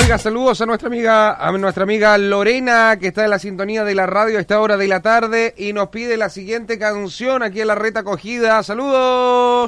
Oiga, saludos a nuestra amiga Lorena, que está en la sintonía de la radio a esta hora de la tarde y nos pide la siguiente canción aquí en la Red Acogida. ¡Saludos!